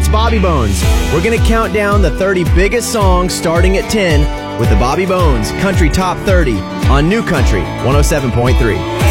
it's Bobby Bones. We're going to count down the 30 biggest songs starting at 10 with the Bobby Bones Country Top 30 on New Country 107.3.